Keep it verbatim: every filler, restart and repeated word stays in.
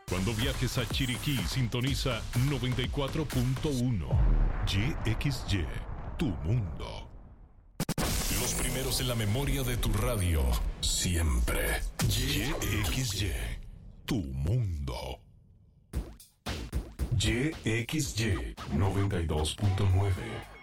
Cuando viajes a Chiriquí, sintoniza noventa y cuatro punto uno. Y X Y, tu mundo. Los primeros en la memoria de tu radio, siempre. Y X Y, tu mundo. Y X Y noventa y dos punto nueve.